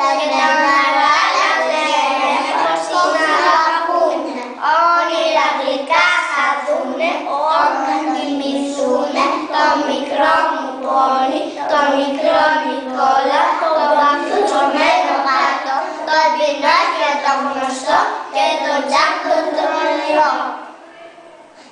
και τα μεγάλα λένε πως την αγαπούνε. Όνειρα γλυκά θα δούνε όταν θυμηθούνε το μικρό μου πόνι, το μικρό Νικόλα, το παπουτσωμένο κάτω, το Πινόκιο το γνωστό και το Τζακ τον